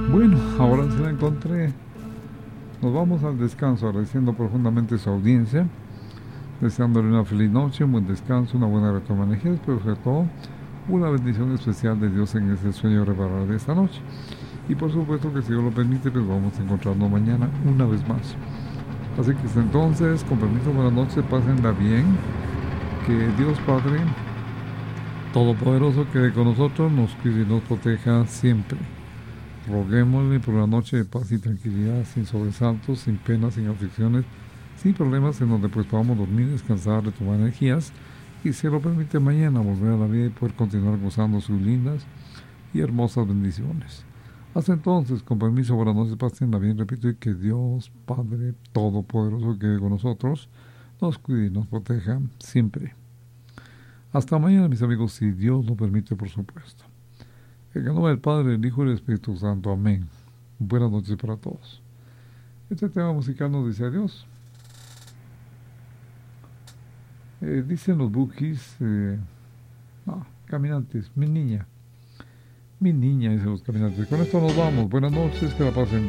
Bueno, ahora sí la encontré. Nos vamos al descanso, agradeciendo profundamente su audiencia, deseándole una feliz noche, un buen descanso, una buena retoma de energías, pero sobre todo una bendición especial de Dios en ese sueño reparador de esta noche. Y por supuesto que si Dios lo permite, pues vamos a encontrarnos mañana una vez más. Así que hasta entonces, con permiso, buenas noches, pásenla bien. Que Dios Padre Todopoderoso quede con nosotros, nos cuide y nos proteja siempre. Roguémosle por una noche de paz y tranquilidad, sin sobresaltos, sin penas, sin aflicciones, sin problemas, en donde pues podamos dormir, descansar, retomar energías y si lo permite mañana volver a la vida y poder continuar gozando sus lindas y hermosas bendiciones. Hasta entonces, con permiso, buenas noches, pásenla bien, repito, y que Dios Padre Todopoderoso quede con nosotros, nos cuide y nos proteja siempre. Hasta mañana, mis amigos, si Dios lo permite, por supuesto. En el nombre del Padre, el Hijo y el Espíritu Santo. Amén. Buenas noches para todos. Este tema musical nos dice adiós. Dicen los Bookies, caminantes, mi niña, dicen los caminantes. Con esto nos vamos. Buenas noches, que la pasen